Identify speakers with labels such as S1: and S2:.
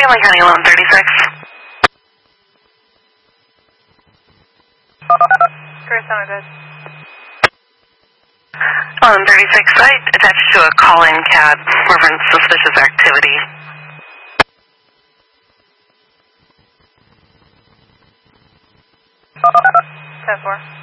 S1: Stanley County 1136.
S2: Chris, sound good.
S1: 1136 site attached to a call-in cab reference suspicious activity.
S2: 10-4.